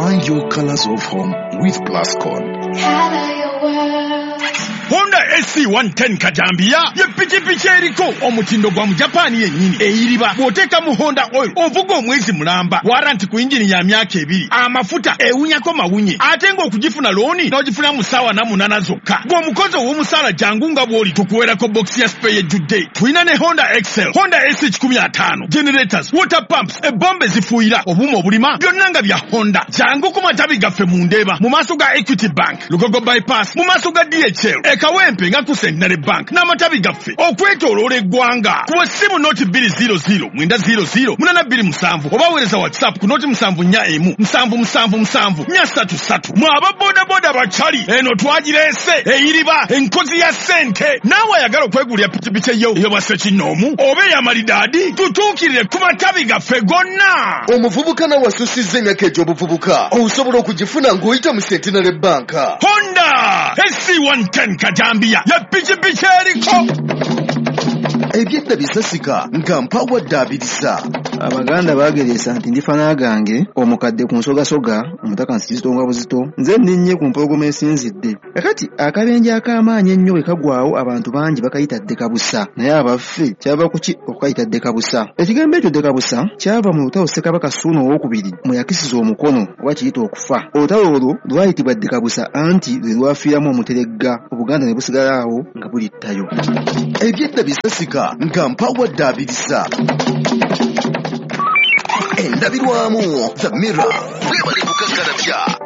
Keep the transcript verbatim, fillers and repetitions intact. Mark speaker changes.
Speaker 1: Find your colors of home with Plascon.
Speaker 2: Color your world.
Speaker 3: Honda S C one ten Kajambia ye pikipiki eriko omutindo gwa mu Japan yennyini eyiriba bw'oteeka mu Honda oil ovuga omwezi mulamba warranty ku injini ya myaka ebiri amafuta ewunyako mawunye ate ng'okugifuna looni n'ogifuna mu ssaawa na munana zokka ng'omukozi ow'omusaala jangu nga bw'oli tukuweerako box ya spare ejjudde tulina ne Honda Excel Honda S H one fifty generators water pumps ebbombe zifuuyira obuuma obulima byonna nga bya Honda jangu ku matabi gaffe mu Ndeeba mu maaso ga Equity Bank Lugogo bypass mu maaso ga D H L Kawempe nga ku Centenary Bank n'amatabi gaffe okwetooloola eggwanga ku ssimu noti two zero zero nine zero zero munana bbiri musanvu oba weereza WhatsApp ku noti musanvu nnya emu musanvu musanvu musanvu nnya ssatu ssatu mu ababoodaboda bacali eno twagireese eyiriba enkozi ya ssente naawe ayagala okwegulira pikipiki eyo eyo bassekinnoomu oba eyamalidaadi tutuukirire ku matabi gaffe gonna.
Speaker 4: Omuvubuka nawe asusizza emyaka egy'obuvubuka osobola okugifuna ng'oyita mu Centenary Bank.
Speaker 3: Honda S C one ten Kajambia ya pikipiki eriko
Speaker 4: ebyedda bisasika nga mpawadde abirisa.
Speaker 5: Abaganda bageresa nti ndifana gange omukadde ku nsogasoga omutaka nsizitonga buzito nze nninnye ku mpologoma esinzidde. Kakati akabenje ak'amaanyi ennyo bwe kagwawo abantu bangi bakayita ddekabusa naye abaffe kyava ku ki okukayita ddekabusa. Ekigambo ekyo ddekabusa kyava mu lutalo Ssekabaka Ssuuna owookubiri mwe yakisiza omukono oba kiyita okufa. Olutalo olwo lwayitibwa ddekabusa anti lwe lwafiiramu omuteregga Obuganda ne busigala awo nga bulittayo.
Speaker 4: Ebyedda bisasika nga mpawadde abirisa. Endabirwamu The Mirror webale kukakkalabya